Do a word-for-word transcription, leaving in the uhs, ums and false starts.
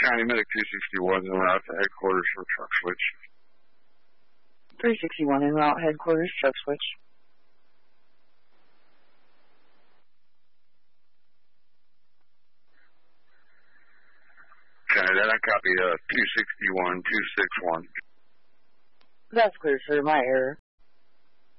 County Medic two sixty-one en route to headquarters for truck switch. three sixty-one en route, headquarters, truck switch. County, that I copy uh, two sixty-one, two sixty-one. That's clear, sir. My error.